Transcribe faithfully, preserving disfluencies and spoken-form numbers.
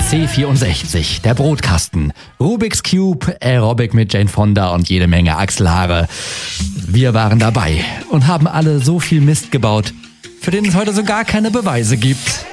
C vierundsechzig, der Brotkasten, Rubik's Cube, Aerobic mit Jane Fonda und jede Menge Achselhaare. Wir waren dabei und haben alle so viel Mist gebaut, für den es heute so gar keine Beweise gibt.